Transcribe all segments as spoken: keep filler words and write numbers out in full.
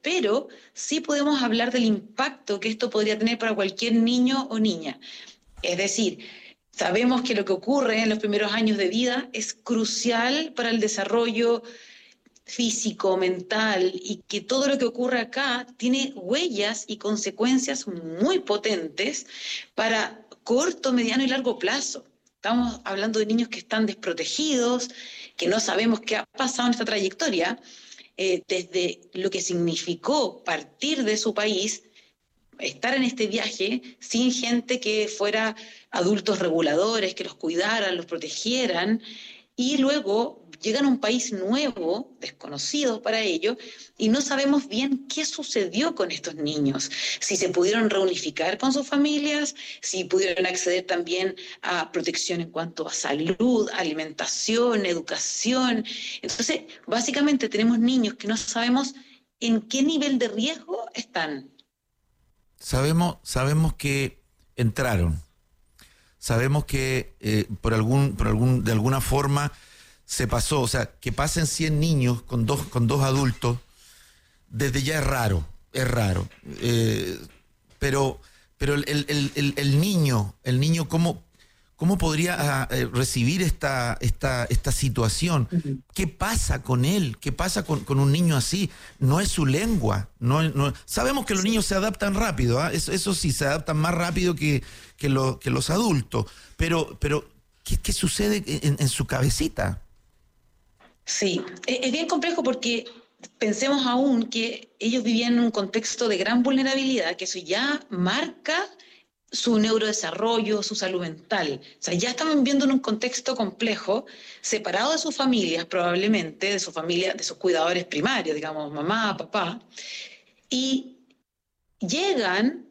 pero sí podemos hablar del impacto que esto podría tener para cualquier niño o niña. Es decir, sabemos que lo que ocurre en los primeros años de vida es crucial para el desarrollo físico, mental, y que todo lo que ocurre acá tiene huellas y consecuencias muy potentes para corto, mediano y largo plazo. Estamos hablando de niños que están desprotegidos, que no sabemos qué ha pasado en esta trayectoria, eh, desde lo que significó partir de su país, estar en este viaje sin gente que fuera adultos reguladores, que los cuidaran, los protegieran, y luego llegan a un país nuevo, desconocido para ellos, y no sabemos bien qué sucedió con estos niños, si se pudieron reunificar con sus familias, si pudieron acceder también a protección en cuanto a salud, alimentación, educación. Entonces, básicamente tenemos niños que no sabemos en qué nivel de riesgo están. Sabemos, sabemos que entraron, sabemos que eh, por algún, por algún, de alguna forma se pasó, o sea, que pasen cien niños con dos, con dos adultos, desde ya es raro, es raro. Eh, pero, pero el, el, el, el niño, el niño, ¿cómo, cómo podría eh, recibir esta, esta, esta situación? Uh-huh. ¿Qué pasa con él? ¿Qué pasa con, con un niño así? No es su lengua. No, no, sabemos que los niños se adaptan rápido, ¿eh? eso, eso sí, se adaptan más rápido que, que, lo, que los adultos. Pero, pero ¿qué, qué sucede en, en su cabecita? Sí, es bien complejo porque pensemos aún que ellos vivían en un contexto de gran vulnerabilidad, que eso ya marca su neurodesarrollo, su salud mental. O sea, ya estamos viviendo en un contexto complejo, separado de sus familias probablemente, de su familia, de sus cuidadores primarios, digamos, mamá, papá, y llegan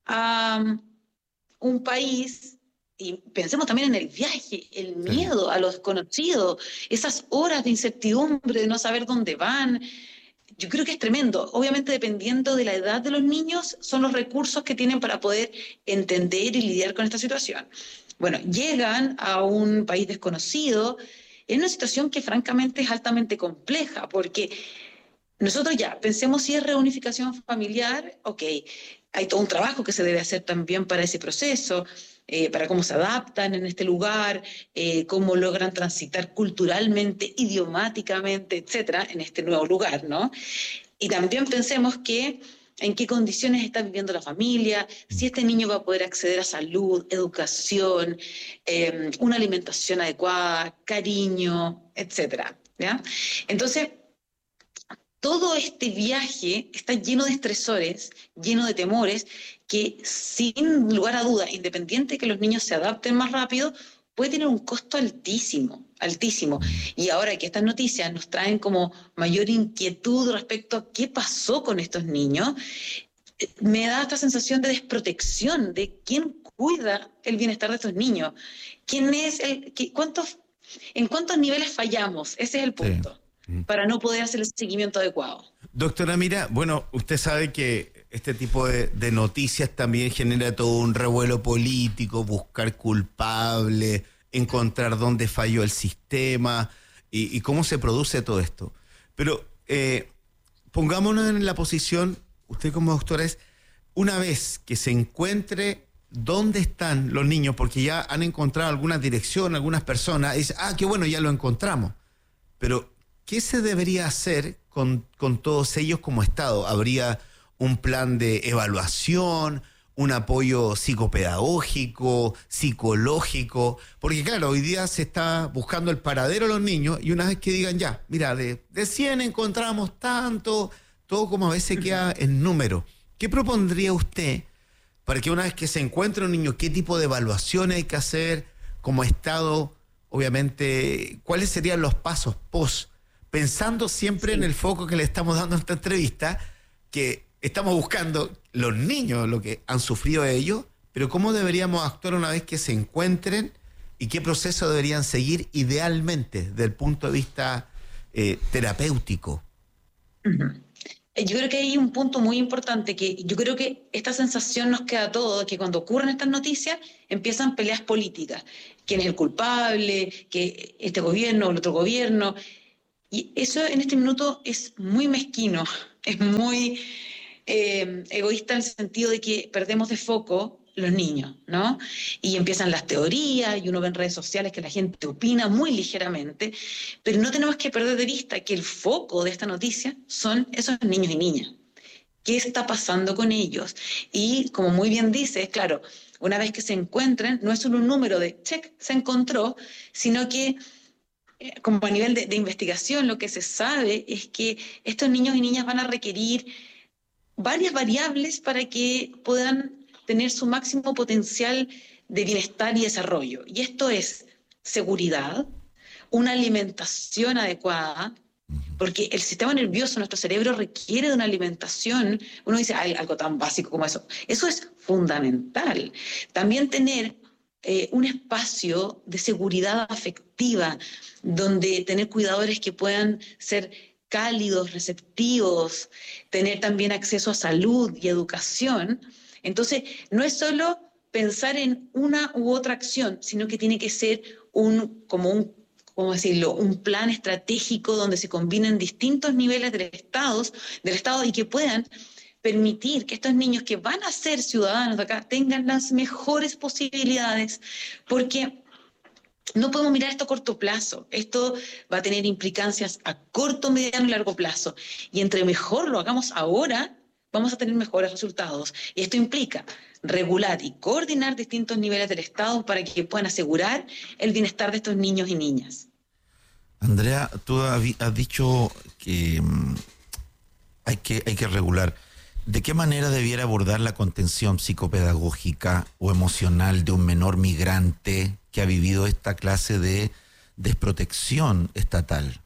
a un país. Y pensemos también en el viaje, el miedo sí. a lo desconocido, esas horas de incertidumbre, de no saber dónde van. Yo creo que es tremendo. Obviamente, dependiendo de la edad de los niños, son los recursos que tienen para poder entender y lidiar con esta situación. Bueno, llegan a un país desconocido, en una situación que francamente es altamente compleja, porque nosotros ya, pensemos si es reunificación familiar, ok, hay todo un trabajo que se debe hacer también para ese proceso, Eh, para cómo se adaptan en este lugar, eh, cómo logran transitar culturalmente, idiomáticamente, etcétera, en este nuevo lugar, ¿no? Y también pensemos que en qué condiciones está viviendo la familia, si este niño va a poder acceder a salud, educación, eh, una alimentación adecuada, cariño, etcétera, ¿ya? Entonces, todo este viaje está lleno de estresores, lleno de temores, que sin lugar a duda, independiente de que los niños se adapten más rápido, puede tener un costo altísimo, altísimo. Y ahora que estas noticias nos traen como mayor inquietud respecto a qué pasó con estos niños, me da esta sensación de desprotección, de quién cuida el bienestar de estos niños, quién es el, qué, cuántos, en cuántos niveles fallamos, ese es el punto. Sí. Para no poder hacer el seguimiento adecuado. Doctora Mira, bueno, usted sabe que este tipo de, de noticias también genera todo un revuelo político, buscar culpables, encontrar dónde falló el sistema y, y cómo se produce todo esto. Pero eh, pongámonos en la posición, usted como doctora, es una vez que se encuentre dónde están los niños, porque ya han encontrado alguna dirección, algunas personas, y dice, ah, qué bueno, ya lo encontramos. Pero ¿qué se debería hacer con, con todos ellos como Estado? ¿Habría un plan de evaluación, un apoyo psicopedagógico, psicológico? Porque claro, hoy día se está buscando el paradero de los niños y una vez que digan ya, mira, de, de cien encontramos tanto, todo como a veces queda en número. ¿Qué propondría usted para que una vez que se encuentre un niño, qué tipo de evaluación hay que hacer como Estado? Obviamente, ¿cuáles serían los pasos post? Pensando siempre sí. en el foco que le estamos dando a esta entrevista, que estamos buscando los niños, lo que han sufrido ellos, pero cómo deberíamos actuar una vez que se encuentren y qué proceso deberían seguir idealmente desde el punto de vista eh, terapéutico. Uh-huh. Yo creo que hay un punto muy importante, que yo creo que esta sensación nos queda a todos, que cuando ocurren estas noticias empiezan peleas políticas. ¿Quién es el culpable? ¿Que este gobierno o el otro gobierno? Y eso en este minuto es muy mezquino. es muy eh, egoísta en el sentido de que perdemos de foco los niños, ¿no? Y empiezan las teorías y uno ve en redes sociales que la gente opina muy ligeramente, pero no tenemos que perder de vista que el foco de esta noticia son esos niños y niñas. ¿Qué está pasando con ellos? Y como muy bien dices, claro, una vez que se encuentren, no es solo un número de check, se encontró, sino que eh, como a nivel de, de investigación lo que se sabe es que estos niños y niñas van a requerir varias variables para que puedan tener su máximo potencial de bienestar y desarrollo. Y esto es seguridad, una alimentación adecuada, porque el sistema nervioso, nuestro cerebro requiere de una alimentación. Uno dice, ay, algo tan básico como eso. Eso es fundamental. También tener eh, un espacio de seguridad afectiva, donde tener cuidadores que puedan ser cálidos, receptivos, tener también acceso a salud y educación. Entonces, no es solo pensar en una u otra acción, sino que tiene que ser un, como un, ¿cómo decirlo?, un plan estratégico donde se combinen distintos niveles del Estado, del Estado y que puedan permitir que estos niños que van a ser ciudadanos de acá tengan las mejores posibilidades, porque no podemos mirar esto a corto plazo. Esto va a tener implicancias a corto, mediano y largo plazo. Y entre mejor lo hagamos ahora, vamos a tener mejores resultados. Y esto implica regular y coordinar distintos niveles del Estado para que puedan asegurar el bienestar de estos niños y niñas. Andrea, tú has dicho que um, hay que hay que regular. ¿De qué manera debiera abordar la contención psicopedagógica o emocional de un menor migrante que ha vivido esta clase de desprotección estatal?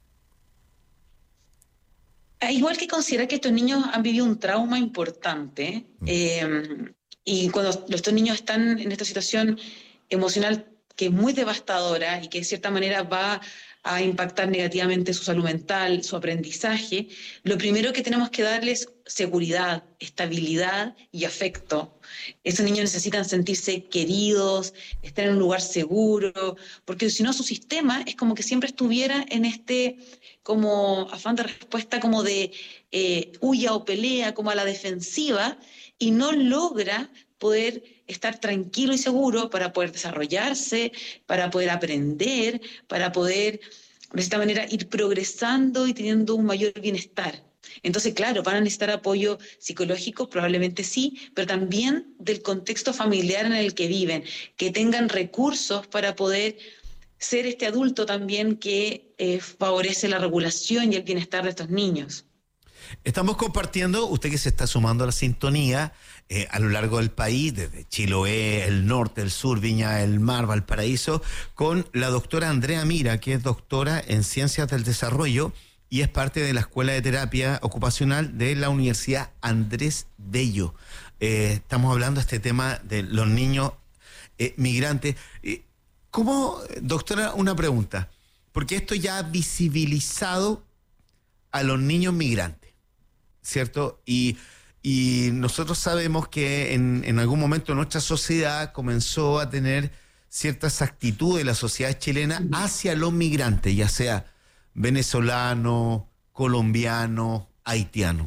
Igual que considerar que estos niños han vivido un trauma importante, mm. eh, y cuando estos niños están en esta situación emocional que es muy devastadora y que de cierta manera va a impactar negativamente su salud mental, su aprendizaje, lo primero que tenemos que darles es seguridad, estabilidad y afecto. Esos niños necesitan sentirse queridos, estar en un lugar seguro, porque si no su sistema es como que siempre estuviera en este como afán de respuesta, como de eh, huya o pelea, como a la defensiva, y no logra poder estar tranquilo y seguro para poder desarrollarse, para poder aprender, para poder, de esta manera, ir progresando y teniendo un mayor bienestar. Entonces, claro, van a necesitar apoyo psicológico, probablemente sí, pero también del contexto familiar en el que viven, que tengan recursos para poder ser este adulto también que eh, favorece la regulación y el bienestar de estos niños. Estamos compartiendo, usted que se está sumando a la sintonía, eh, a lo largo del país, desde Chiloé, el norte, el sur, Viña del Mar, Valparaíso, con la doctora Andrea Mira, que es doctora en Ciencias del Desarrollo y es parte de la Escuela de Terapia Ocupacional de la Universidad Andrés Bello. Eh, estamos hablando de este tema de los niños eh, migrantes. Eh, ¿Cómo, doctora, una pregunta? Porque esto ya ha visibilizado a los niños migrantes, ¿cierto? Y, y nosotros sabemos que en, en algún momento nuestra sociedad comenzó a tener ciertas actitudes de la sociedad chilena hacia los migrantes, ya sea venezolano, colombiano, haitiano.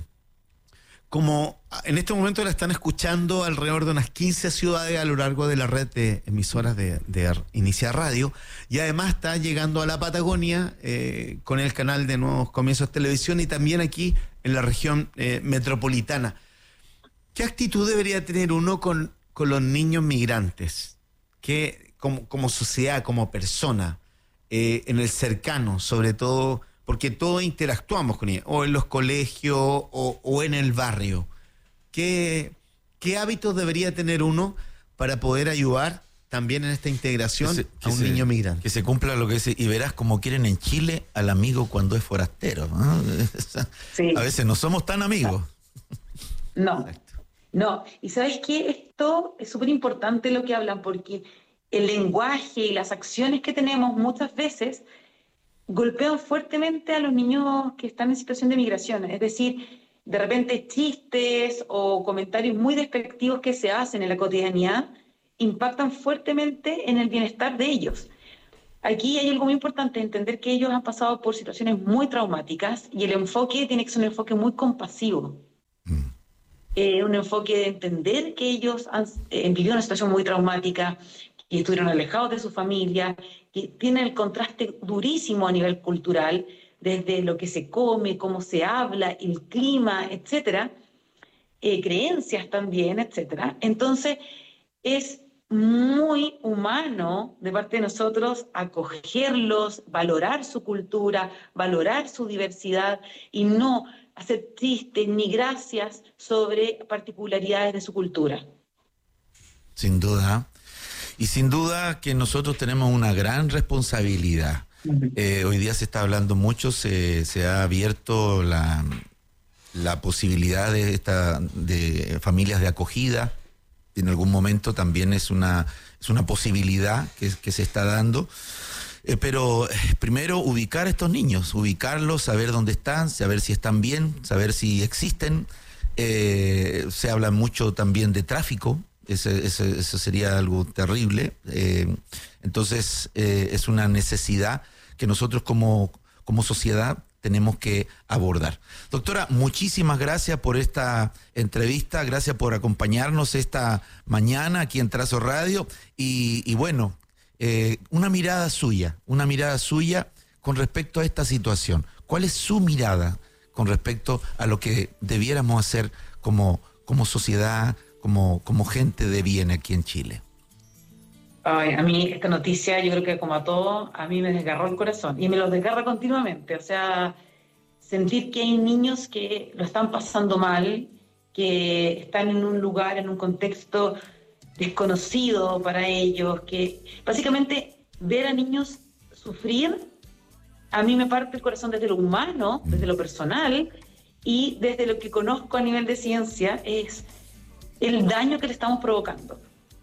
Como en este momento la están escuchando alrededor de unas quince ciudades a lo largo de la red de emisoras de, de Inicia Radio, y además está llegando a la Patagonia eh, con el canal de Nuevos Comienzos Televisión y también aquí en la región eh, metropolitana. ¿Qué actitud debería tener uno con, con los niños migrantes? ¿Qué, como, como sociedad, como persona, eh, en el cercano, sobre todo, porque todos interactuamos con ellos, o en los colegios o, o en el barrio? ¿Qué, ¿Qué hábitos debería tener uno para poder ayudar también en esta integración que se, que a un se, niño migrante? Que se cumpla lo que dice, y verás como quieren en Chile al amigo cuando es forastero, ¿no? Sí. A veces no somos tan amigos. No, Exacto. no. Y ¿sabes qué? Esto es súper importante lo que hablan, porque el lenguaje y las acciones que tenemos muchas veces golpean fuertemente a los niños que están en situación de migración. Es decir, de repente chistes o comentarios muy despectivos que se hacen en la cotidianidad impactan fuertemente en el bienestar de ellos. aquí hay algo muy importante, entender que ellos han pasado por situaciones muy traumáticas y el enfoque tiene que ser un enfoque muy compasivo. Mm. Eh, un enfoque de entender que ellos han eh, vivido una situación muy traumática, que estuvieron alejados de su familia, que tienen el contraste durísimo a nivel cultural, desde lo que se come, cómo se habla, el clima, etcétera, eh, creencias también, etcétera. Entonces, es muy humano de parte de nosotros acogerlos, valorar su cultura, valorar su diversidad y no hacer chistes ni gracias sobre particularidades de su cultura. Sin duda. Y sin duda que nosotros tenemos una gran responsabilidad. Eh, hoy día se está hablando mucho, se, se ha abierto la, la posibilidad de, esta, de familias de acogida. En algún momento también es una, es una posibilidad que, que se está dando. Eh, pero eh, primero ubicar a estos niños, ubicarlos, saber dónde están, saber si están bien, saber si existen. Eh, se habla mucho también de tráfico. Ese, ese, eso sería algo terrible. Eh, entonces, eh, es una necesidad que nosotros como, como sociedad tenemos que abordar. Doctora, muchísimas gracias por esta entrevista, gracias por acompañarnos esta mañana aquí en Trazo Radio. Y, y bueno, eh, una mirada suya, una mirada suya con respecto a esta situación. ¿Cuál es su mirada con respecto a lo que debiéramos hacer como, como sociedad, Como, como gente de bien aquí en Chile? Ay, a mí esta noticia, yo creo que como a todos, a mí me desgarró el corazón y me lo desgarra continuamente. O sea, sentir que hay niños que lo están pasando mal, que están en un lugar, en un contexto desconocido para ellos, que básicamente ver a niños sufrir, a mí me parte el corazón desde lo humano, desde lo personal y desde lo que conozco a nivel de ciencia, es el daño que le estamos provocando.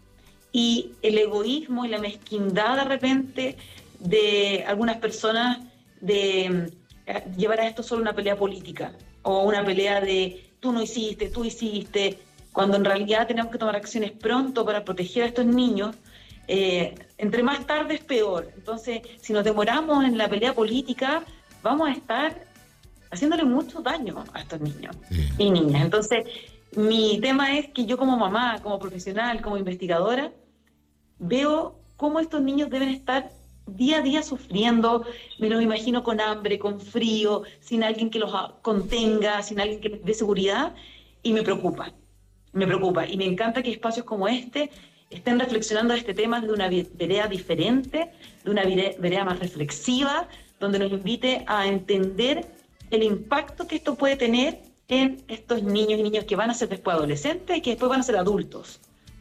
Y el egoísmo y la mezquindad de repente de algunas personas de eh, llevar a esto solo una pelea política o una pelea de tú no hiciste, tú hiciste, cuando en realidad tenemos que tomar acciones pronto para proteger a estos niños. Eh, entre más tarde es peor. Entonces, si nos demoramos en la pelea política, vamos a estar haciéndole mucho daño a estos niños sí. y niñas. Entonces, mi tema es que yo como mamá, como profesional, como investigadora, veo cómo estos niños deben estar día a día sufriendo, me los imagino con hambre, con frío, sin alguien que los contenga, sin alguien que les dé seguridad, y me preocupa, me preocupa. Y me encanta que espacios como este estén reflexionando de este tema de una vereda diferente, de una vereda más reflexiva, donde nos invite a entender el impacto que esto puede tener en estos niños y niñas que van a ser después adolescentes y que después van a ser adultos.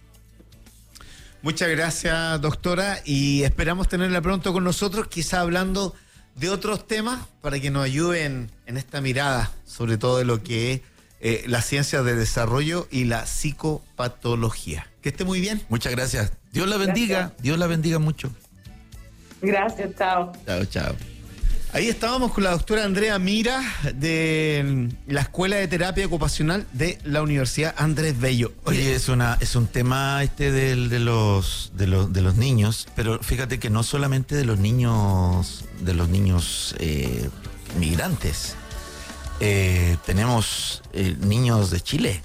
Muchas gracias, doctora, y esperamos tenerla pronto con nosotros, quizá hablando de otros temas para que nos ayuden en esta mirada, sobre todo de lo que es eh, la ciencia de desarrollo y la psicopatología. Que esté muy bien. Muchas gracias. Dios la bendiga, gracias. Dios la bendiga mucho. Gracias, chao. Chao, chao. Ahí estábamos con la doctora Andrea Mira de la Escuela de Terapia Ocupacional de la Universidad Andrés Bello. Oye, es una es un tema este de, de los de los de los niños, pero fíjate que no solamente de los niños de los niños eh, migrantes. Eh, tenemos eh, niños de Chile,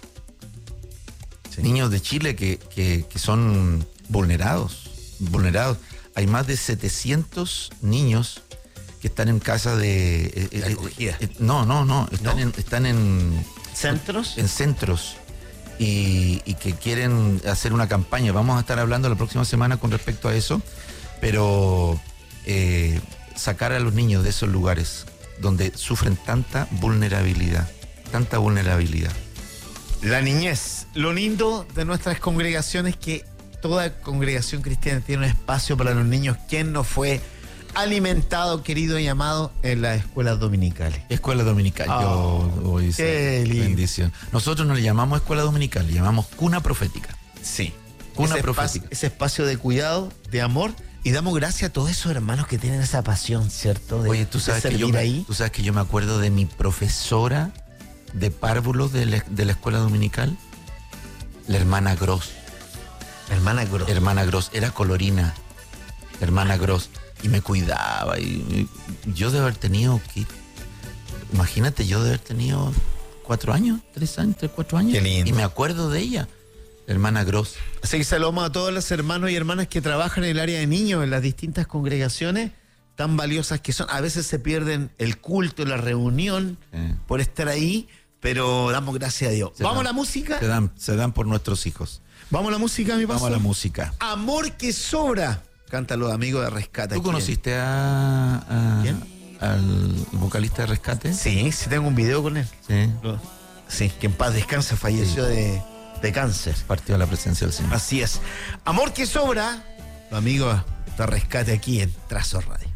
sí. niños de Chile que, que, que son vulnerados, vulnerados. Hay más de setecientos niños que están en casa de eh, eh, acogida. Eh, no, no, no, están, ¿No? En, están en centros, en centros y, y que quieren hacer una campaña. Vamos a estar hablando la próxima semana con respecto a eso, pero eh, sacar a los niños de esos lugares donde sufren tanta vulnerabilidad, tanta vulnerabilidad. La niñez, lo lindo de nuestras congregaciones, que toda congregación cristiana tiene un espacio para los niños. ¿Quién no fue alimentado, querido y amado en las escuelas dominicales? Escuela dominical, oh, yo hoy qué lindo. Bendición. Nosotros no le llamamos escuela dominical, le llamamos cuna profética. Sí. Cuna ese profética. Espacio, ese espacio de cuidado, de amor, y damos gracias a todos esos hermanos que tienen esa pasión, ¿cierto? De, Oye, tú sabes, de que yo me, ahí. tú sabes que yo me acuerdo de mi profesora de párvulos de la, de la escuela dominical, la hermana Gross. Hermana Gross. Hermana Gross, era colorina. Hermana Gross. y me cuidaba. Y, y yo de haber tenido, ¿qué? Imagínate, yo de haber tenido cuatro años, tres años, tres, cuatro años. Qué lindo. Y me acuerdo de ella, la hermana Gross. Así que saludamos a todos los hermanos y hermanas que trabajan en el área de niños, en las distintas congregaciones tan valiosas que son. A veces se pierden el culto, la reunión, Eh. por estar ahí, pero damos gracias a Dios. Se ¿Vamos dan- a la música? Se dan, se dan por nuestros hijos. ¿Vamos a la música, mi paso? Vamos a la música. Amor que sobra. Canta los amigos de Rescate. ¿Tú aquí conociste a, a- ¿Quién? al vocalista de Rescate? en- Sí, sí tengo un video con él. Sí. Lo- Sí, que en paz descanse, falleció de, de cáncer. Partió a la presencia del Señor. Así es. Amor que sobra. Los amigos de Rescate aquí en Trazo Radio.